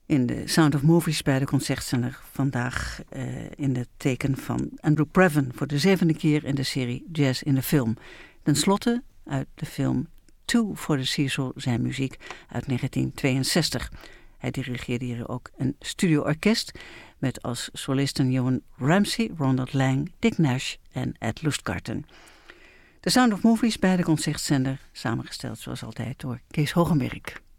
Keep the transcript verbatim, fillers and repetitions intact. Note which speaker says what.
Speaker 1: in de Sound of Movies bij de Concertzender. Vandaag uh, in het teken van Andrew Previn voor de zevende keer in de serie Jazz in de Film. Ten slotte uit de film Two for the Cecil zijn muziek uit negentien tweeënzestig. Hij dirigeerde hier ook een studioorkest met als solisten Johan Ramsey, Ronald Lang, Dick Nash en Ed Lustgarten. De Sound of Movies bij de Concertzender, samengesteld zoals altijd door Kees Hogenberg.